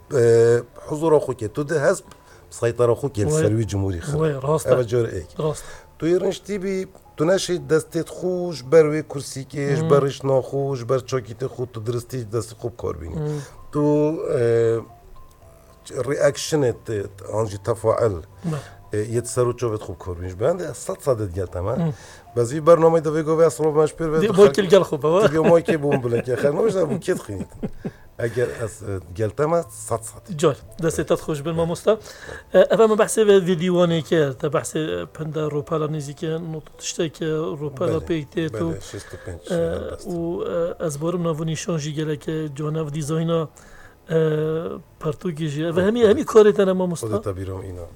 حضور خو که تو ده حزب سيطرة خو که سروي جمهوري خلق أبا جور إيك تو يرنش تيبي تو نشي دستت خوش بروي كرسي كيش برش ناخوش بر چاكيت خو تو درستي دست خوب كار بيني تو رياكشنت انجي تفاعل يتسرو چوبت خوب کار بینش بنده صد صد دیگه تمام بس این برنامه دوی گوی اصلا مش پیر دی باکل گل خوبه دیگه ما که بوم بله که خیر نمیشه بو کیت خینید اگر از گل تمام صد صد جال دستت خوش بن ما مستا افهم بحث ویدیوانی که تا بحث پند روپالا نزدیک نوتشته که روپالا پیته تو و از بارم نوونی شانجی گله که جانو دیزاینا پرتوگیجی و همی کاری تنها ما مستا خودت بیرام اینا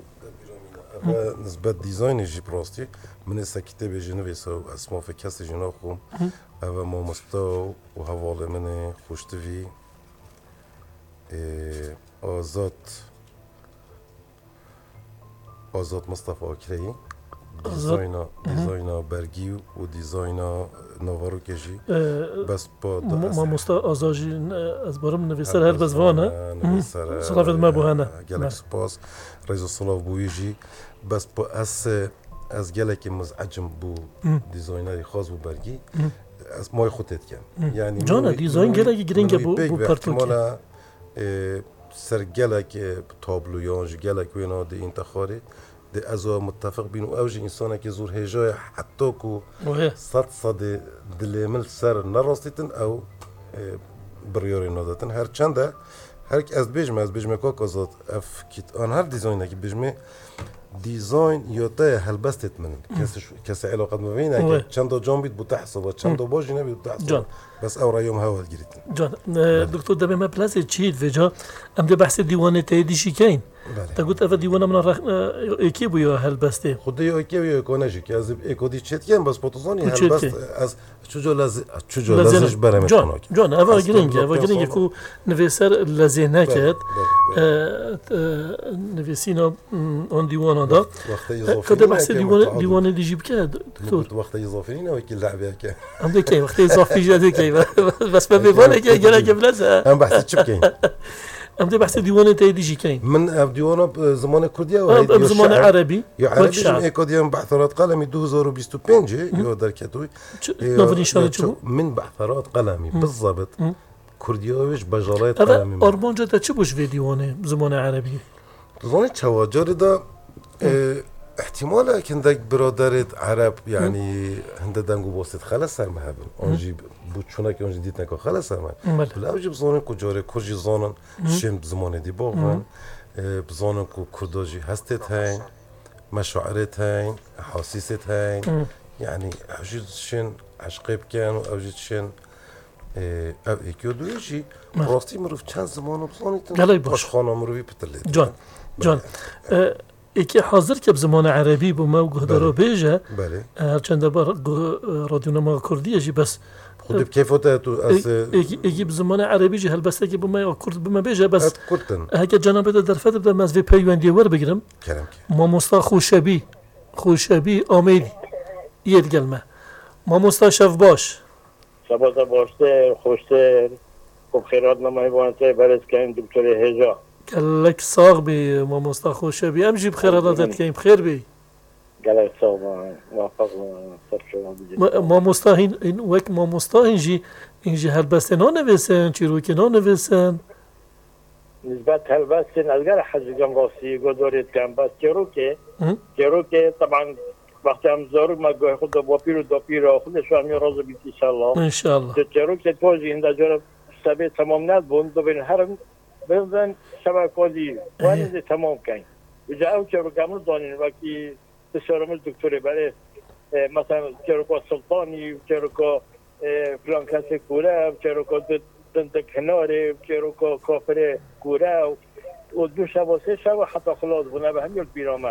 نسبت دیزاین جی پراستی من است کتاب جنویس و اسماء فکست جنا خوم و ما مستا و حواله من خوشتوی آزاد مصطفى اکری دیزاینا برگی و دیزاینا نوارو کشی بس با ما مستا آزاجی از بارم نویسر هر بزوانه صلافت ما بوهانه گلک سپاس رئیس صلاف بویجی بس با از گلک مزعجم بو دیزاینری خاص بو برگی از مای خودت کن یعنی جانا دیزاین گلک گرینگ بو پرتوکی سر گلک تابلویانج گلک وینا دی انتخاری دی ازو متفق بین و اوج انسانه که زور هجای حتی کو صد دلیمل سر نراستیتن او بریاری نادتن هر چنده هر از بیجمه که آزاد اف کیت آن هر دیزاینه که بیجمه دیزاین یا تا هلبستت من کسی علاقه مبینه که چند جام بید بوده حسابات چند باجی نبید بوده حسابات بس اورا يوم هوا گريتن جان دكتور دبي ما بلاصه تشيد فيجا ام دي بحث ديوان تيدي شيكين تا قلت اف ديوان من اكيب يا هلبسته خدي اكيب يا كوناجي كاز ايكودي تشيتكن بس بوتوزوني هلبست از چوجو لازش برم جان اوا جرينج كو نفسر لازيناكت نفسينا اون ديوان هذا كده بحث ديوان دي جيب كده دكتور وقت اضافيين او كل لعبه كده عندك كي وقت اضافي جدك بس ما بيبان كي جالك بلازا ام بحث تشبكين ام دي بحث ديوان تايدي جي كاين من ديوان زمان كرديا وهي زمان عربي يا عربي ايكوديان بعثرات قلمي 2025 يو دركتوي نوفني شو من بعثرات قلمي بالضبط كردياويش بجالات قلمي ارمانجا تا چه بوش ديوان زمان عربي زمان چواجار دا احتمالا كندك برادرت عرب يعني هند دنگو بوست خلاص سر مهبن اونجي بوچونا که اونجي دیت نکو خلاص سر مهبن بلا اوجي بزانن کجاره کجی زانن شم زمان دی باغن بزانن کو کرداجی هستت هاین مشاعرت هاین احاسیست هاین يعني اوجي شن عشقيب كان اوجي شن او اكيو دوجي راستي مروف چند زمان بزانیتن باشخانه مروی پترلید جان ایکی حاضر که بزمان عربی بو ما گهدارا بیجه هرچند بار رادیو نما کردیه جی بس خود بکیفاته تو از ایکی بزمان عربی جی هلبسته که بو ما کرد بو ما بیجه بس هکه جنابه در فت بدم مزوی پیوندی ور بگیرم ما مستا خوشبی آمیدی ید گلمه ما مستا شف باش شباز باشته خوشته خوب خیرات نمایی بانته برز که دکتر هجا قالك صاغ بي ما مستخوش بي امشي بخير هذا كاين بخير بي قالك صاغ موافق ما مستاهين وك ما مستاهين جي هالبستنا نفسن چيروكي نفسن نسبة هالبستن الجرح حجم راسي قدرت كان بس كيروكي طبعا وقت هم زور ما خود دوبيرو خود شو هم يرازو بيت ان شاء الله ان شاء الله كيروكي توجي عند جرب سبي تمام نبون دوبين هرم بزن شبکه‌ای وارد تمام کن. وجا که رو کامل دانین وقتی استشاره‌مز دکتری برای مثلا چرکو سلطانی، چرکو فلان کسی کوره، چرکو دند کناره، چرکو کافر کوره و دو شب و سه شب حتی خلاص بونه به همین بیرامه.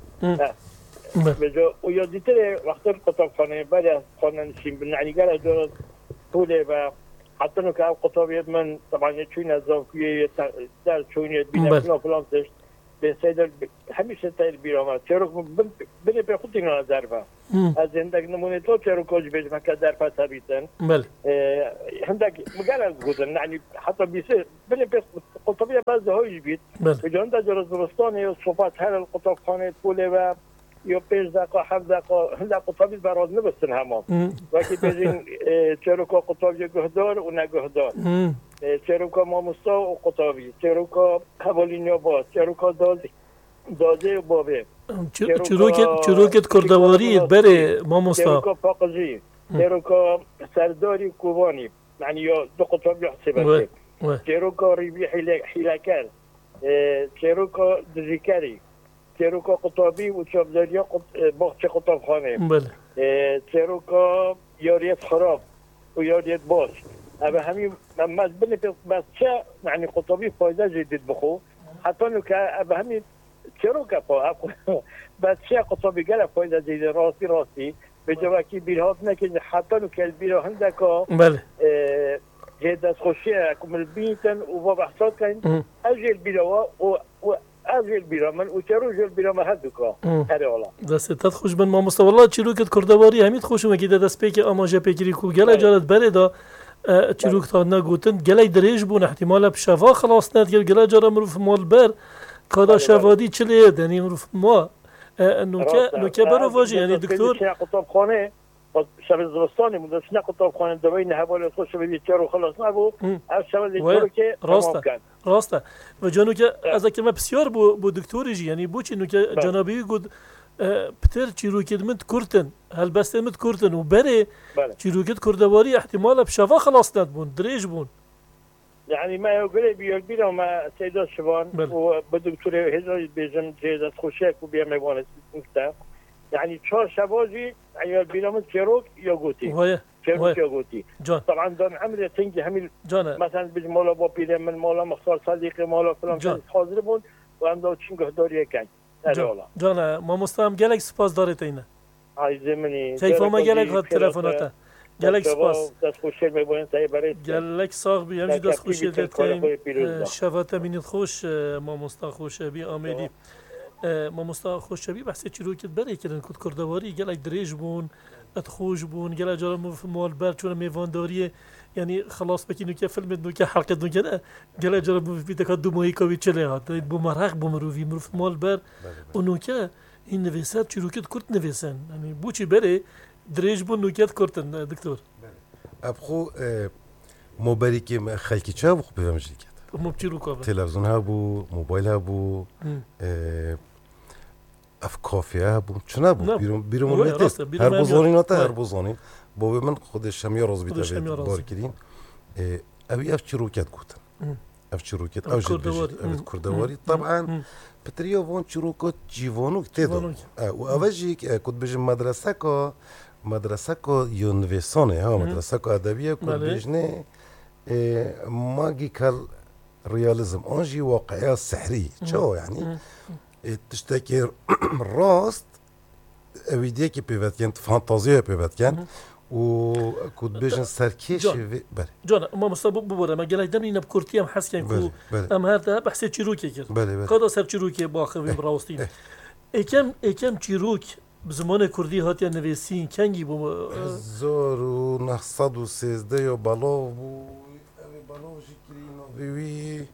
وجا و یادیتره وقتی کتابخانه برای خانه نشین بنعنیگر جور طوله و حتی نکه قطابیت من طبعا چون از زاویه در چونیت بینم فلان داشت به سیدل همیشه تایل بیرام چرا بله به خود دیگر ضربه از زندگی نمونه تو چرا کوچ بیش مکه در پس بیتن بله هندک مقال گودن یعنی حتی بیسه بله به قطبی بعضی هایی بیت به جان در جرزستان یا صفات هر القطب خانه طوله و یا 5 دقیقه 7 دقیقه هندک قطبی براد نبستن همه وقتی بیشین چرا کو قطبی گهدار و نگهدار چرا کو ماموستا و قطبی چرا کو حوالینیا باز چرا کو داده و بابه چروکت کردواری بره ماموستا چرا کو پاقزی چرا کو سرداری کوبانی یعنی یا دو قطبی حسابه چرا کو ریبی حیلکر چرا کو دزیکری چرا کو قطبی و چابداریا باغچه قطب خانه چرا کو یاریت خراب و یاریت باز اما همین مزبنی بس چه یعنی قطبی فایده جدید بخو حتی نکه اما همین چرا که بس چه قطبی گله فایده جدید راستی به جواب کی بیرهات نکنه حتی نکه بیره هندکا جد از خوشی اکمل بیتن و با بحثات کن اجل بیره و اجل بیره من و چرا جل بیره ما هدوکا هر حالا دست خوش من ما والله چروکت کردواری همین خوشم که دست پیک آماژه پیگیری کو گله جالت بره دا چروک تا نگوتن گله دریج بون احتمال بشوا خلاص ند گله جارا مروف مال بر کادا شوادی چلیه یعنی مروف ما نوکه برو واجی یعنی دکتر قطب خانه شب زمستانی مدرسه قطب خانه دوین حوالی خوش بدی چرا خلاص نبود از شب دیگه که راسته و جانو که از که ما بسیار بو دکتوری جی یعنی بو چی نو که جنابی گود پتر چیروکت مت کورتن هل بس مت کورتن و بره چیروکت کردواری احتمال بشوا خلاص ند بون دریج بون يعني ما يقول بيقول ما سيدات شبان وبدو تقول هذا بيجن جيدات خوشك وبيعمل وانا مفتاح يعني شو شبازي يعني بينهم شروك يوغوتي شروك يوغوتي طبعا دون عمل تنجي هميل مثلا بجمولا بابيل من مولا مختار صديقي مولا فلان حاضر بون وهم دو تشنگه داري كان جانا ما مستام گلک سپاس دارید اینا ای زمینی کیف ما گلک هات تلفناته گلک سپاس دست خوشی میبونید تایی برای گلک ساغ بی همچی دست خوشی دید که شفت امینید خوش ما مستا خوش بی آمیدی ما مستا خوش بی بحثی چیروکت بره کردن کد کردواری گلک دریج بون اتخوش بون گلک جارا مال بر چون میوانداریه یعنی خلاص بکنیم که فیلم دو که حلقه دو که گله جرا بیت که دو ماهی کوی چله هات بو مرق بو مروی مروف مال بر اونو که این نویسات چیروکت کرد نویسن یعنی بو چی بره دریج بو نوکت کردن دکتر ابخو موبایلی که خلکی چه بخو بفهمش کرد مبچیروکا تلویزیون ها بو موبایل ها بو اف کافیه ها بو چنه بو بیرون ملیت هر بزانی نتا هر بزانی بابا من خودش هم روز بیت بار کردیم ابي اف چروکت گفتن اف چروکت او جد کردواری طبعا بتريو فون چروکت جیوانو تدو و اوجی کد بجم مدرسه کا یونیورسانه ها مدرسه کا ادبیه کد بجنه ماجیکال رياليزم انجي واقعيه سحريه شو يعني تشتكي راست اویدیه که پیوت کن فانتازیه پیوت کن و کد بیشن سرکیش بله جان ما مصاب ببره ما گله دمی نبکرتی هم حس کن کو ام هر بحث چیروکی کرد بله کدا سر چیروکی باخویم راستین اکم چیروک بزمان کردی هاتیا نویسین کنگی بو 1913 یا بالا بو بالا شکری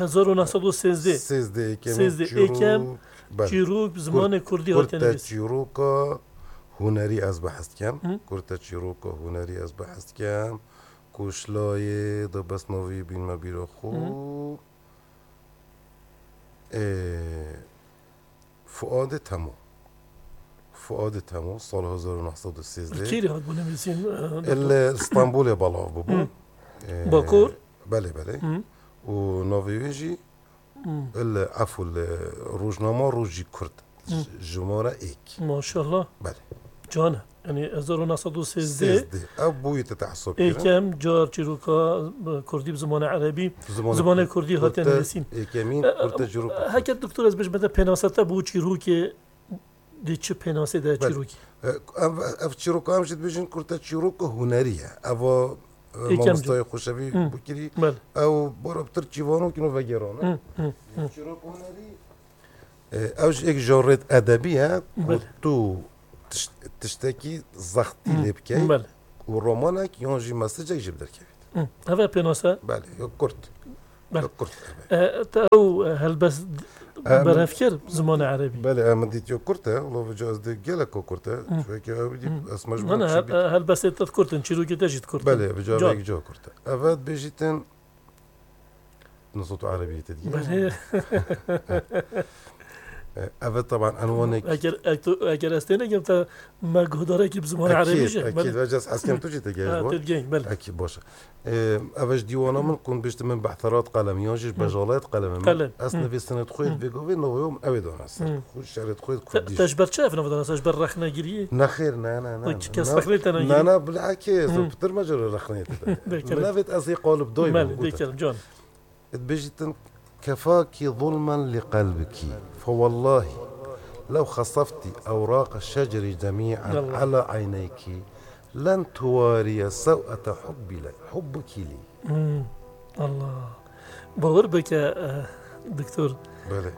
1913 اکم چیروک زمان کردی هاتیا نویسین چیروکا هنری از بحث کم کرتا چیروکا هنری از بحث کم کوشلای دا بس نوی بین ما بیرا خو فؤاد تمو سال 1913 کیری هات بو نویسین اسطنبول بالا ببو باکور بله و نویجی عفو روزنامه روزی کرد جمهوره ایک ماشاءالله بله جانه یعنی 1913 ابوی تتعصب ایکم جار چیروکا کردی زمان عربی زمان کردی هات نویسین ایکمین کرد چیروکا هک دکتر از بهش بده پناسته بو چیروک دی چه پناسه ده چیروکی اف چیروکا هم شد بجن کرد چیروکا هنریه اوا مامستای خوشوی بکری او برابطر چیوانو کنو وگرانه چیروک هنری اوش یک جورت ادبیه تو تشتکی زختی لبکی و رومانک یونجی مسیج جیب درکی هذا بينوسا بله یا کرد بله تو هل بس برافكر زمان عربي بله امديت يو كرته والله جاز دي جلكو كرته شوي كي بدي اسمع انا هل بس تذكرت نشيرو كي تجي تذكرت بله بجاوب جو كرته افاد بيجيتن نصوت عربي تدقيق بله افاد طبعا انوانك اگر استينا قمت ما قدرك بزمان عربي اكيد وجاز حسكم تجي تجي بله اكيد باشا افاش ديوانا من كون بيشت من بحثرات قلم يونجش بجالات قلم اصلا في سنه خويت بيقوي نو يوم ابدا انا خوش شريت خويت كودي تجبر شاف نفضل تجبر رخنا جري نخير نا كاس رخنيت انا نا بالعكس بتر ما جرى رخنيت نافت اسي قالب دوي ديكلم جون بيجتن كفاك ظلما لقلبك فوالله لو خصفت أوراق الشجر جميعا على عينيك لن تواري سوءة حبك لي الله باور بك دكتور بله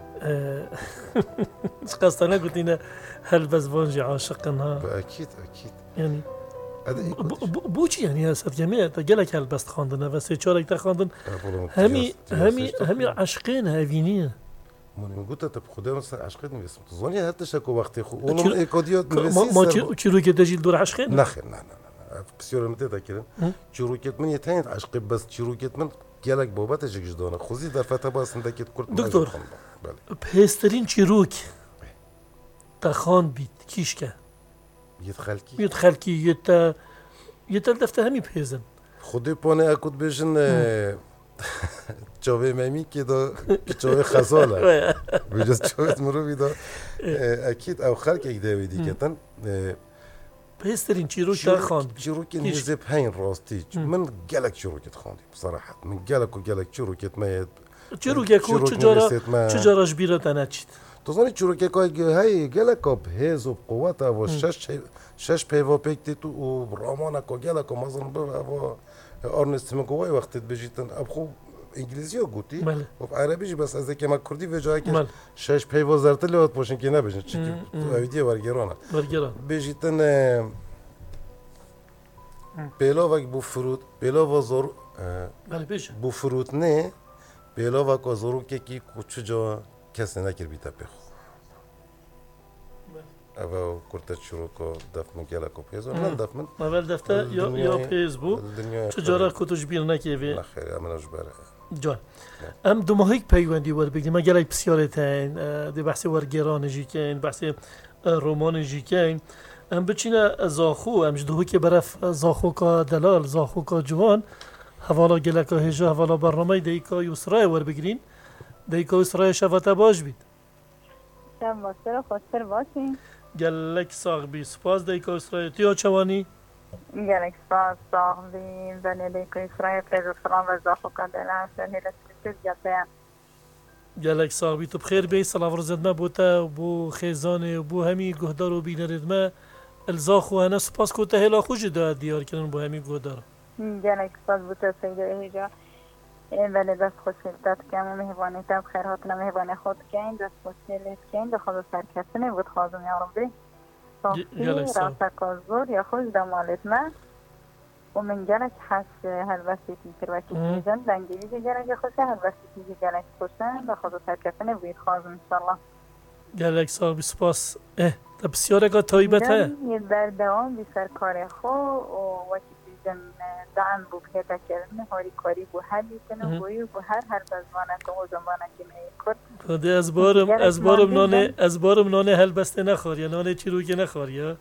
قصد أنا قلت لنا هل بس بونجي عاشقنها أكيد يعني بوچی یعنی هست جمعه تا گلک هل بست خواندن و سه چارک تا خواندن همی عشقین هاوینیه من قلت طب خدا مثلا عشقين اسم تظني هات شكو وقتي خو ولم ايكوديوت ما تشيروكي تجيل دور عشقين نخير لا بسيور متى ذاكر تشيروكيت من يتهين عشق بس تشيروكيت من جالك بابا تجيك جدونه خوزي در فتبا سندكيت كرت دكتور بهسترين تشيروك تخان بيت كيشكا يدخلكي يتلدفت همي بهزن خودي بونه اكود بيجن چاوه ممی که دا چاوه خزاله بجز چاوه مروی دا اکید او خلق یک دویدی کتن بهسترین چیروک خواند چیروک نیزه پین راستی من گلک چیروکت خواندی بصراحت من گلک و گلک چیروکت ماید چیروک کو چجاراش بیرت نچید تظنی چیروک که های گلک اب هز و قوت و شش پیوا پکتی تو و رامانک و گلک و مزن و ارنست مگوای وقتی بجیتن اب خوب انگلیسی ها گوتی و عربیش بس از که ما کردی و جایی که شش پیوا زرته لیوت پوشن که نبیشن چی اویدیه ورگرانه بجیتن پیلاوک بو فرود پیلاو زور بو فرود نه پیلاوک و زورو که کی کچه جا کسی نکر بیتا بخو او کرده شروع که دفت مگیل اکو پیزو نه دفت من اول دفته یا پیز بو چجاره کتوش بیل نکیوی نخیر امناش بره جان ام دو ماهیک پیوندی ور بگیم اگر ای بسیارت هین دی بحث ورگران جی کن بحث رومان جی کن ام بچینه زاخو ام جدوه که برف زاخو کا دلال زاخو کا جوان حوالا گلکا هجا حوالا برنامه دیکا یسرای ور بگیرین دیکا یسرای شفته باش بید شب باستر خواستر باشین گلک ساغبی سپاس دیکا یسرای تیا چوانی گلک سپاس ساغبی بله دیکا یسرای پیز سلام و زاخو کا دلال سهیلت سپیز جبه گلک ساغبی تو بخیر بی سلاف رزد ما بوتا بو خیزان و بو همی گهدار و بینرد ما الزاخو هنه سپاس که تهلا خوش داد دیار کنن بو همی گهدار گلک سپاس بوتا سیده ایجا ولی دست خوشیلتت کم و مهوانی تب خیرات نمهوانی خود کن دست خوشیلت کن دخواد سرکسته نبود خوازم یارم بی صافی راسک آزور یا خوش دمالت ما و من گلک حس هلوستی تیتر وکی تیزن دنگیوی گلک خوشه هلوستی تیزی گلک خوشن دخواد سرکسته نبود خوازم انشالله گلک سال سپاس بسیار اگه طایبت های در دوام بی سرکار خو و وکی تیزن دعم بو بهتا کردن هاری کاری بو هر لیتن و بویو بو هر بزمانه که او زمانه که میکرد خده از بارم نانه هل بسته نخوری نانه چی رو که نخوری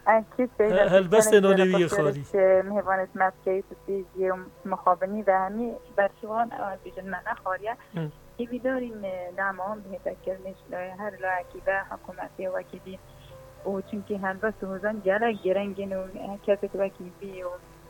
هل بسته نانه وی خوری مهوانت مسکهی تسیزی و مخابنی و همی برشوان اول بیجن من نخوریه ای بیداریم دعمه هم بهتا کردنش هر لاعکی به حکومتی و وکیدی و چونکه هل بسته هزان گلک گرنگین و کسی که وکیدی و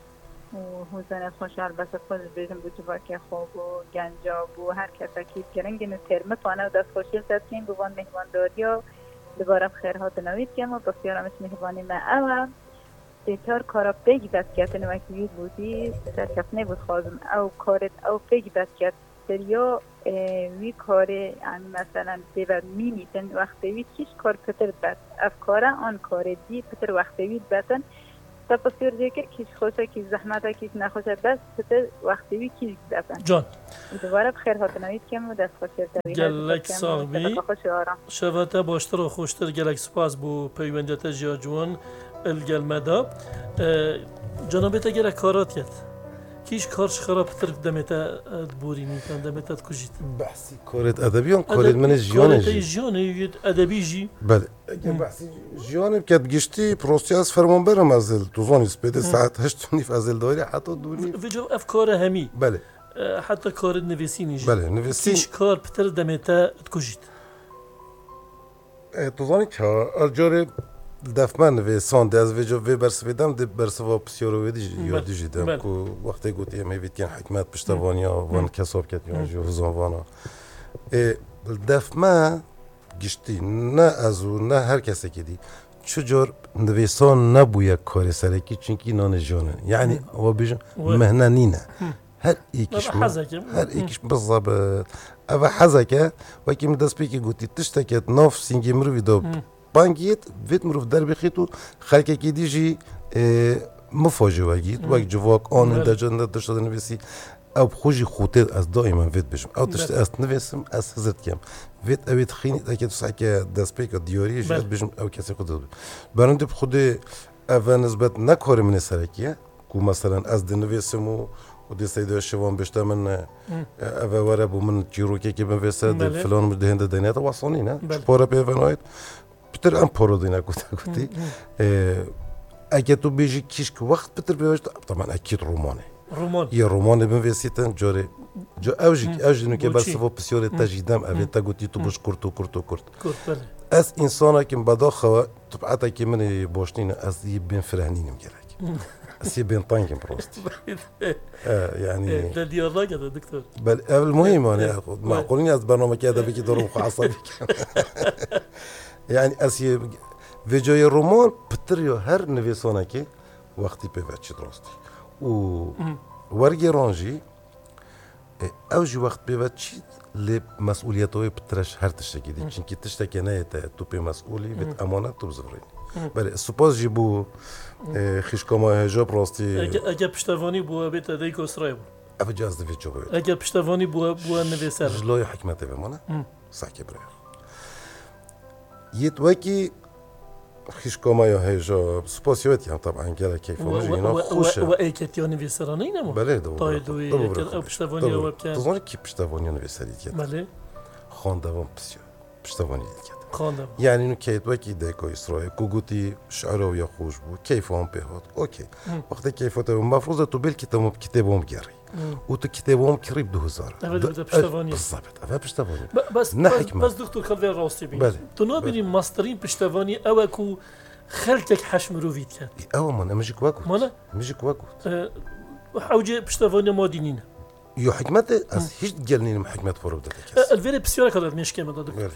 حوزن خوشحال بس خود بیشتر بچه که خوب و گنجا و هر کسی که گرنگ نترمه پانه و دست خوشیل تدکیم بوان مهمانداری و دوباره خیرات نوید کم و بسیار همش مهمانی ما او دیتار کارا پیگ دست کت نوکی یود بودی سرکف نبود خوازم او کارت او پیگ دست کت سریا وی کاره مثلا دیو مینیتن وقتی وی کیش کار پتر بد افکاره آن کار دی پتر وقتی وی بدن تا پسیر دیگر کیش خوشه کیش زحمته کیش نخوشه بس پتر وقتی وی کیش بدن جان دوباره بخیر هاتنوید کم و دست خوشیر دوید گلک ساغبی شبته باشتر و خوشتر گلک سپاس بو پیوندت جا جوان الگلمدا جنابت اگر کارات کرد کیش کارش خراب تر دمتا دبوری میکن دمتا تکوجیت بحثی کارت ادبیان کارت من جیانه کارت جیانه ادبی جی بله اگر بحثی جیانه بکد گشتی پروستی از فرمان برم ازل توزانی سپیده ساعت 8:30 ازل داری حتی دونی ویجا افکار همی بله حتی کار نویسینی جی بله نویسین کیش کار پتر دمتا تکوجیت توزانی که الجاره دفمن و ساند از وجه و برسیدم ده برسوا پسیارو یادی جدم که وقتی گویی می‌بینید که حکمت پشتوانیا وان کسب کرد یا جوزانوانا دفمن گشتی نه از او نه هر کسی که دی چجور نویسان نبوید کار سرکی چونکی نان جانه یعنی و بیشتر مهننینه هر ایکش بالضبط أبا حزكة وكيم داس بيكي قلتي تشتكت نوف سينجي مروفي دو بانجيت فيت مروف دربي خيتو خلكا كي ديجي مفاجئ وجيت وقت جواك آن در جنده داشت نویسی او خوشی خوته از دائما وید بشم او تشت از نویسم از حضرت کم وید اوید خینی تاکه تو سعی دست پیک دیاری جد بشم او کسی خود بود برنده خود اول نسبت نکاری من سرکیه کو مثلا از نویسم و دستای شوام بشتم من اول واره بو من جیروکی که بنویسه در فلان مدهنده دنیات واسونی نه پورا پیونایت بتر ام پورا دینا کوتی اگه تو بیشی کیش که وقت بتر بیاشت طبعا اکید رومانه یه رومان بنویسیتن جوری جو اوجی نو که بس و بسیار تجدیدم اوی تا گویی تو بش کرد از انسان که بداخو طبعا که من باشنین از یه بین فرهنینم گرک از یه بین تانگم پروست یعنی ده دیالوگ ده دکتر بل المهم أنا معقولين از برنامه كذا بيجي دورهم عصبي يعني أسي فيجوي رومان بتريو هر نويسانا كي وقتي بيفاتش دراستي و ورقي رانجي أوجي وقت بيفاتش لمسؤولياته بترش هر تشتكي دي چونكي تشتكي نايتا تو بمسؤولي بت أمانة تو بزفرين بله سپاس جيبو خيشكما هجاب راستي اگه پشتوانی بو بیت دیک اسرائیل أبى جاز دفيت جوبه اگه پشتوانی بو نویسر جلوي حكمته بمانه ساكي برا يتوكي خيشكما هجاب سپاس يوتي هم طبعا قال كيف وجينا خوشه و ايكتيو نویسرانی نمو بله دو طايدوي پشتوانی او بكان تظن كي پشتوانی نویسری كده بله خاندوان بسيار پشتوانی كده خواندم يعني إنه كيت وكي ديكو إسرائيل كوجوتي شعره يا خوش بو كيف هم بهاد أوكي وقت كيف هو المفروض تبيل كتابهم جاري وتو كتابهم قريب 2000 بالضبط هذا بشتفاني بس دكتور خلفي راسي بين تنابري ماسترين بشتفاني أوكو خلتك حشم روفيت كان أو من مجيك واكو مالا مجيك واكو حوجي بشتفاني مادينين يو حكمته أس هيش تجلني من حكمة فروض الفيري بسيارة كذا مش كم هذا دكتور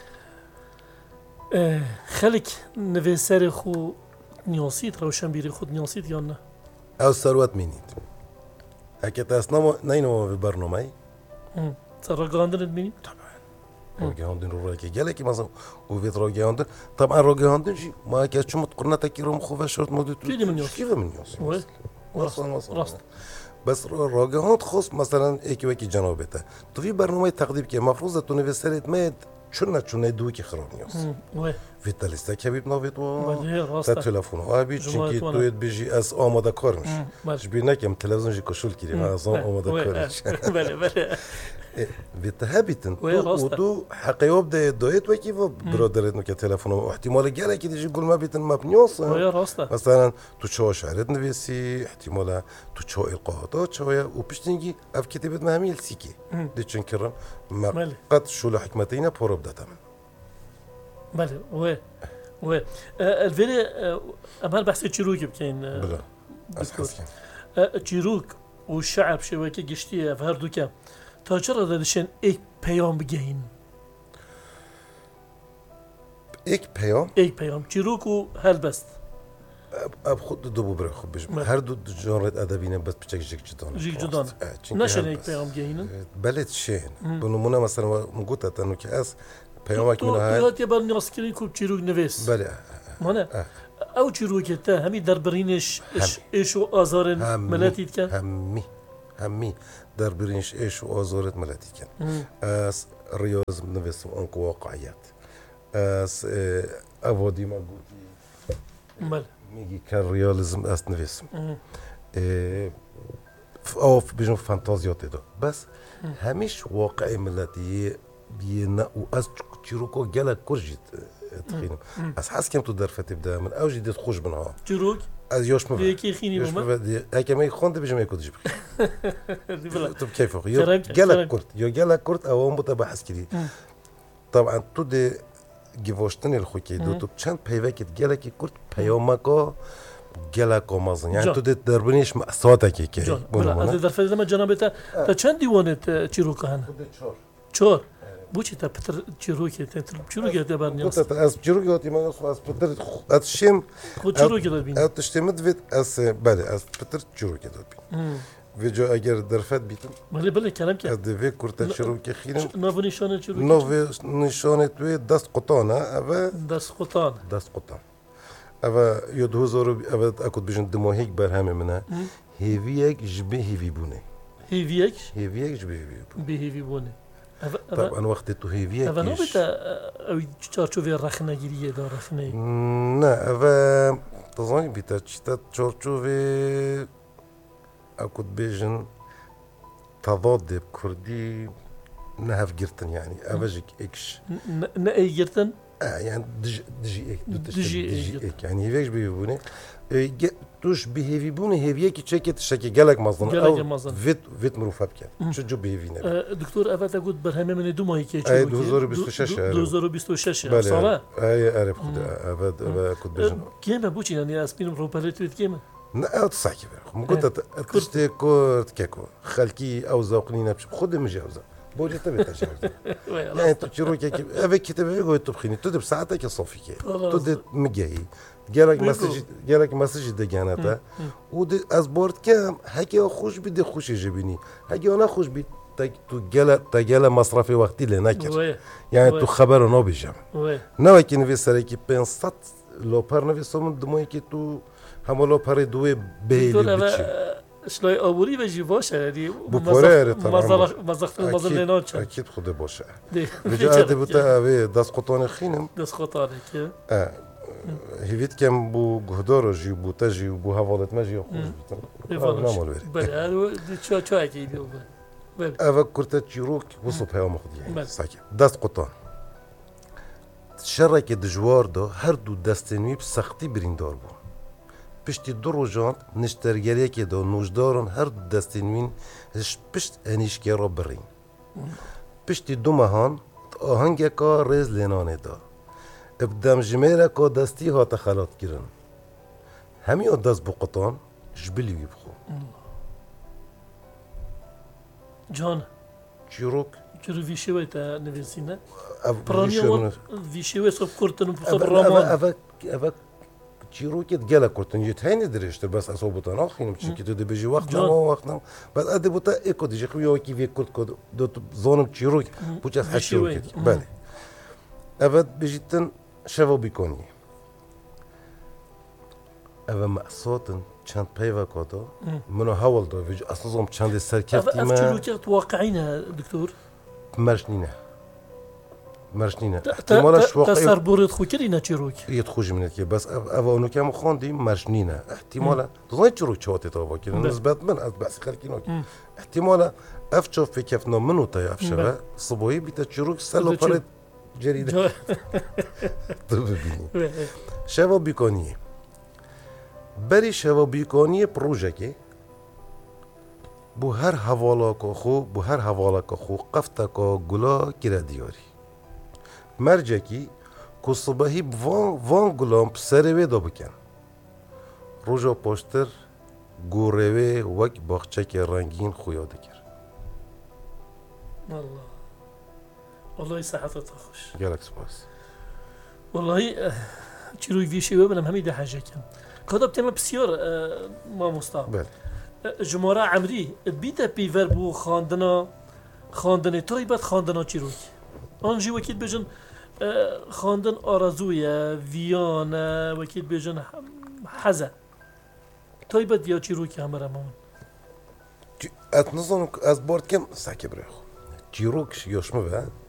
خلك نویسر خو نیاسید روشنبیری خود نیاسید یا نه؟ او ثروت مینید اگه تاسنامو نینو في برنامه راگاندن مینید؟ طبعا راگاندن رو که گله که مثلا وفيت راگاندن طبعا راگاندن شيء ما كانش شو متقرنا تكيرهم خوفا شرط مودي كيف من يوصل كيف من يوصل راست بس راگاند خص مثلا ايكي وكي جنابته تو في برنامه تقديم که مفروض تو نویسرت مید چون دوی که خراب نیست. ویت لیسته که بیت نوید و تا تلفن آبی چونکی توید بیشی از آماده کار میشه. شبیه نکیم تلفزیونی کشول کردیم از آماده کارش. بله بله. ویت هبیتن و دو حقیقت دویت و کی و برادرت نکه تلفن و احتمال گله کی دیجی گل ما بیتن مبنیاس. مثلا تو چه شعرت نویسی احتمالا تو چه القاهات چه و پیشتینگی اف کتابت مهمیل سیکی. دیچن کردم ما قد شو حکمتینا پورب دادم. بله و الفيلي أمال بحث تشيروك بكين بلا أسكت تشيروك والشعب شوية قشتيه في هردوكا تاجر هذا الشيء إيك بيوم بجين إيك بيوم تشيروك وهالبست اب خود دو ببره خوب بجم هر دو ژانر ادبی بس بچک جیک جدان نشن یک پیام گهینن بلد شین بنمونه مثلا مگوت تنو که از پیامک من های تو یه بار ناسکری کوب چیروک نویس بله مانه او چیروک تا همی دربرینش ایش و آزار ملتید کن همی دربرینش ایش و آزارت ملتید کن از ریاضم نویسم انک واقعیت از اوادی ما گویی مال میگی که ریالیسم است نویسم او بجنب فانتازیات دو بس همیش واقع ملتی بینا و از چیروکو گله کرجیت تخینم از حس کم تو درفت بده من اوجی دید خوش بنها چیروک از یوش مفید یکی خینی بوم هکه می خونده بجم یکودش بخیر تو کیف خو یا گله کرد اوام بوده بحث کردی طبعا تو ده گیوشتن الخوکی دو تو چند پیوکت گله کی کرد پیامکا گله کامازن یعنی تو ده دربینیش مأساته کی بله از درفت ما جناب تا چند دیوانت چیروک هن چهار بوچی تا پتر چیروکی چیروکی تا برنیاس از چیروکی ما از پتر از شیم خود چیروکی داد بین از تشتمت وید از بله از پتر چیروکی داد بین ویجا اگر درفت بیتم بله کلام که از دوی کرتا چیروکی خیرم نو نشانه چیروکی نو نشانه توی دست قطانه اوا دست قطان اوا یه 2000 اوا اکود بیشتر دماهیک برهمه منه هیویک جبه هیوی بونه هیویک جبه هیوی بونه طبعا وقت تو هیویک اوا نو بیتا اوی چارچوبی رخنه گیریه دار رخنه نه اوا تزانی بیتا چیتا چارچوبی اكود بيجن تضاد بكردي نهف جرتن يعني افجك اكش نأي جرتن يعني دجي اك يعني هيفيش بيبوني توش بيهيفي بوني هيفيكي تشكي تشكي جالك مظن فيت مروفه بكن شو جو بيهيفينا دكتور افات اقول برهمه من دو ماهي كي 2026 صالح اي اعرف افات اكود بيجن كيما بوتشي يعني اسبين روباليت كيما لا تصحكي بيرخ قلت تشتي كورت كيكو خالكي او زوقني نبش خد مجاوزه بوجه تبي تجاوز يعني تشرو كيك افيك كتب فيكو تبخيني تدب ساعتك صوفيكي تدب مجاي جالك مسج دجانتا ود از بورد كام هكي خوش بدي خوش يجيبني هكي انا خوش بي تو جالا مصرفي وقتي لناكر يعني تو خبر نو بيجام نوكي في سريكي بنصت لو بارنفي سوم دموي كي تو همولو پاره دوی بیلی بچی شلای آبوری و جیواشه یعنی بپره طبعا مزخت المزل چه اكيد خود باشه وجاء بوتا اوی دست قطانه خینم دست قطانه که هیوید کم بو گهدار جی بوتا جی بو حوالت ما جی خوش نامال بله هلو چه اکی بیو بله اوه کرتا چیروک وصل پیام خودی ساکه دست قطان شرک دجوار دا هر دو دستنوی بسختی بریندار بو پشتی دو روزان نشترگریه که دو نوشداران هر دستینوین پشت انیشکی را برین پشتی دو ماهان آهنگ که ریز لینانه دا ابدام جمیره که دستی ها تخلات گیرن همی ها دست بقطان جبلی بی بخو جان چیروک ویشوی تا نویسینه پرانیا ویشوی سب کرتن و سب رامان اوه چیروکت گله کردن یه تینی درشتر بس اصابتان آخینم چی که تو دی بجی وقت نم وقتم بعد ادی بوده اکو دیجی خوی یکی وی کرد کد دو زانم چیروک بوچه هشت چیروکت بله اول بجیتن شوا بیکنی اول مأساتن چند پیوا کادا منو حوال دا ویج اصلا چند سرکفتی ما چیروکت واقعینه دکتور مرشنینه احتمالش واقعی تسر بورد خو کردی نه چیروک خوش منت که بس اونو کم خواندیم مرشنینه احتمالا تو چیروک چاته تا واکن نسبت من از بس خلکی نو احتمالا افچو فکفنا منو تا افشوا صبحی بیت چیروک سلو پر جریده تو ببینی شوا بیکانی بری شوا بیکانی پروژه که بو هر حوالا که خو قفتا که گلا کرا دیاری مرجکی که صبحی وان گلام سروی دا بکن روژا پاشتر گوروی وک باخچه که رنگین خویاده کرد والله صحتت خوش گلک سپاس والله چیروی ویشی ببینم همی ده حاجه کن کدام تیم بسیار ماموستا جمهوری عمری بیت پیور بو خواندن تایبت خواندن چیروک آنجی وکیل بجن خواندن آرزویه ویان وکیل بجن حزه تایبت یا چیروک همه رمان ات نظام از بارد کم ساکی بره چیروکش یوشمه به